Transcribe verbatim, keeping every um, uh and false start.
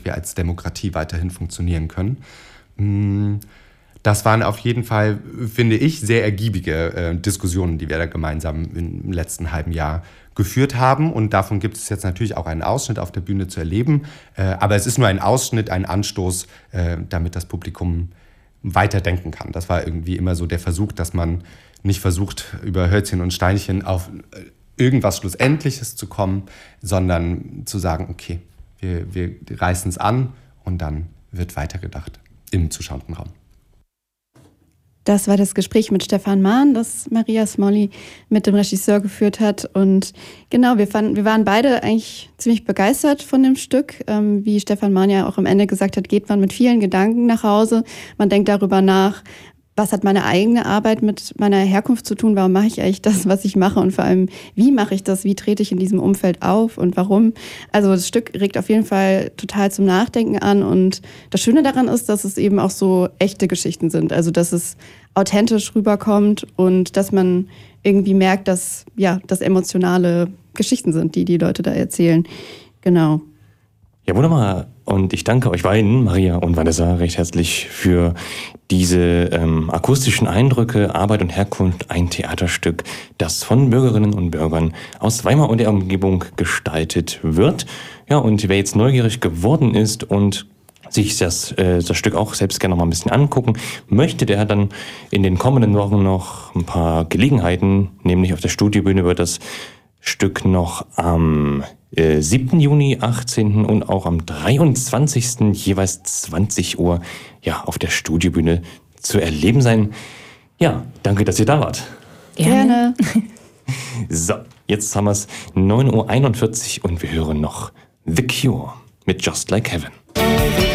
wir als Demokratie weiterhin funktionieren können. Das waren auf jeden Fall, finde ich, sehr ergiebige äh, Diskussionen, die wir da gemeinsam im letzten halben Jahr geführt haben. Und davon gibt es jetzt natürlich auch einen Ausschnitt auf der Bühne zu erleben. Äh, aber es ist nur ein Ausschnitt, ein Anstoß, äh, damit das Publikum weiterdenken kann. Das war irgendwie immer so der Versuch, dass man nicht versucht, über Hölzchen und Steinchen auf irgendwas Schlussendliches zu kommen, sondern zu sagen, okay, wir, wir reißen es an und dann wird weitergedacht im zuschauenden Raum. Das war das Gespräch mit Stefan Mahn, das Maria Smolly mit dem Regisseur geführt hat. Und genau, wir, fanden, wir waren beide eigentlich ziemlich begeistert von dem Stück. Ähm, wie Stefan Mahn ja auch am Ende gesagt hat, geht man mit vielen Gedanken nach Hause. Man denkt darüber nach, was hat meine eigene Arbeit mit meiner Herkunft zu tun? Warum mache ich eigentlich das, was ich mache? Und vor allem, wie mache ich das? Wie trete ich in diesem Umfeld auf und warum? Also das Stück regt auf jeden Fall total zum Nachdenken an. Und das Schöne daran ist, dass es eben auch so echte Geschichten sind. Also dass es authentisch rüberkommt und dass man irgendwie merkt, dass ja, das emotionale Geschichten sind, die die Leute da erzählen. Genau. Ja, wunderbar. Und ich danke euch beiden, Maria und Vanessa, recht herzlich für diese ähm, akustischen Eindrücke, Arbeit und Herkunft, ein Theaterstück, das von Bürgerinnen und Bürgern aus Weimar und der Umgebung gestaltet wird. Ja, und wer jetzt neugierig geworden ist und sich das, äh, das Stück auch selbst gerne noch mal ein bisschen angucken möchte, der hat dann in den kommenden Wochen noch ein paar Gelegenheiten, nämlich auf der Studiobühne wird das Stück noch am äh, siebten Juni, achtzehnten und auch am dreiundzwanzigsten jeweils zwanzig Uhr ja, auf der Studiobühne zu erleben sein. Ja, danke, dass ihr da wart. Gerne. So, jetzt haben wir es neun Uhr einundvierzig und wir hören noch The Cure mit Just Like Heaven.